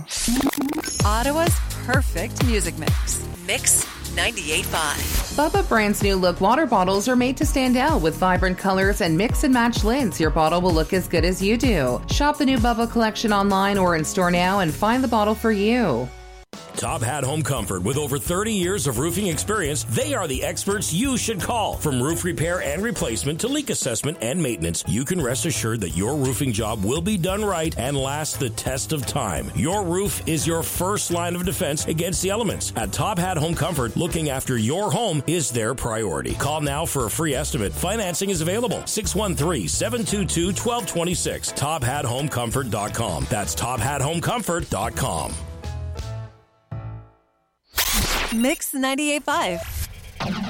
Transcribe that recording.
Ottawa's perfect music mix. Mix 98.5. Bubba brand's new look water bottles are made to stand out with vibrant colors and mix and match lids. Your bottle will look as good as you do. Shop the new Bubba collection online or in store now and find the bottle for you. Top Hat Home Comfort. With over 30 years of roofing experience, they are the experts you should call. From roof repair and replacement to leak assessment and maintenance, you can rest assured that your roofing job will be done right and last the test of time. Your roof is your first line of defense against the elements. At Top Hat Home Comfort, looking after your home is their priority. Call now for a free estimate. Financing is available. 613-722-1226. TopHatHomeComfort.com. That's TopHatHomeComfort.com. Mix 98.5.